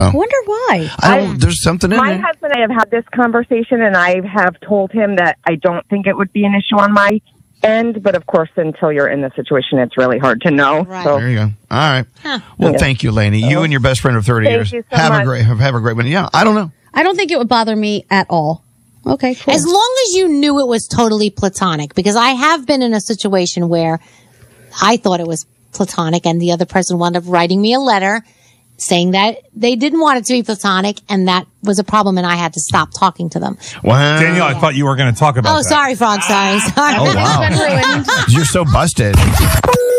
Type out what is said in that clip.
I wonder why. There's something in My there. husband and I have had this conversation, and I have told him that I don't think it would be an issue on my end. But, of course, until you're in the situation, it's really hard to know. Right. So, There you go. All right. Well, thank you, Lainey. You and your best friend of 30 Thank years. you so have much. a great one. Yeah, I don't know. I don't think it would bother me at all. Okay, cool. As long as you knew it was totally platonic, because I have been in a situation where I thought it was platonic and the other person wound up writing me a letter saying that they didn't want it to be platonic, and that was a problem, and I had to stop talking to them. Wow. Danielle, I thought you were going to talk about that. Sorry, Frog. Sorry. Oh, wow. You're so busted.